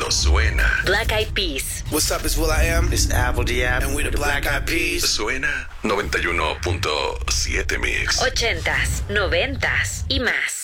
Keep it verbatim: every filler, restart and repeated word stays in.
mundo suena. Black Eyed Peas. What's up, it's will.i.am. It's Apple D App. And we're the Black Eyed Peas. Suena noventa y uno punto siete Mix. Ochentas, noventas y más.